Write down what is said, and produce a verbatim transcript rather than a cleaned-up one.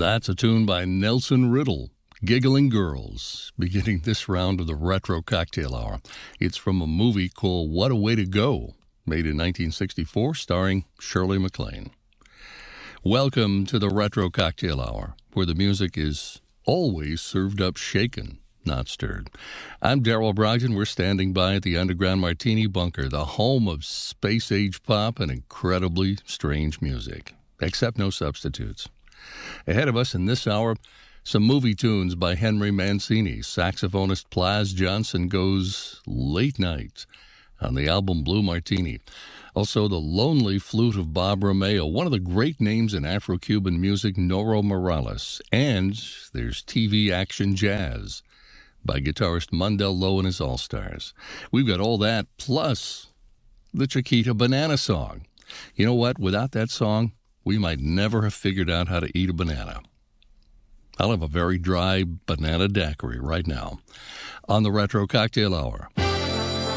That's a tune by Nelson Riddle, Giggling Girls, beginning this round of the Retro Cocktail Hour. It's from a movie called What a Way to Go, made in nineteen sixty-four, starring Shirley MacLaine. Welcome to the Retro Cocktail Hour, where the music is always served up shaken, not stirred. I'm Daryl Brogdon. We're standing by at the Underground Martini Bunker, the home of space-age pop and incredibly strange music, except no substitutes. Ahead of us in this hour, some movie tunes by Henry Mancini. Saxophonist Plas Johnson goes late night on the album Blue Martini. Also, the lonely flute of Bob Romeo, one of the great names in Afro-Cuban music, Noro Morales. And there's T V action jazz by guitarist Mundell Lowe and his All-Stars. We've got all that, plus the Chiquita Banana Song. You know what? Without that song, we might never have figured out how to eat a banana. I'll have a very dry banana daiquiri right now on the Retro Cocktail Hour.